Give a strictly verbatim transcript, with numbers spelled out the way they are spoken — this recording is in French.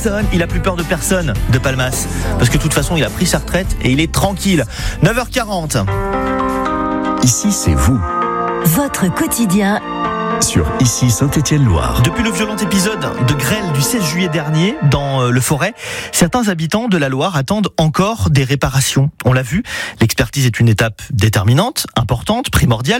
personne, il a plus peur de personne, de Palmas. Parce que de toute façon, il a pris sa retraite et il est tranquille. neuf heures quarante. Ici, c'est vous. Votre quotidien Sur Ici Saint-Étienne-Loire. Depuis le violent épisode de grêle du seize juillet dernier dans le Forêt, certains habitants de la Loire attendent encore des réparations. On l'a vu, l'expertise est une étape déterminante, importante, primordiale,